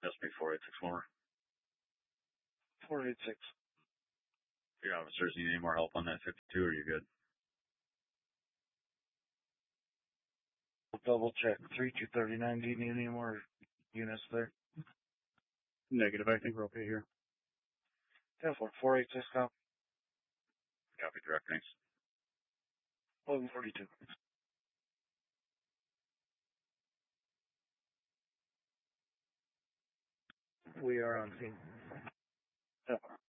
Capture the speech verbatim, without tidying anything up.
That's me, four eight six more. four eight six. Your officers need any more help on that fifty-two, or are you good? We'll double check. three two three nine, do you need any more units there? Negative, I think we're okay here. ten four, four eight six, cop. Copy, direct, thanks. eleven forty-two. We are on scene. Yeah.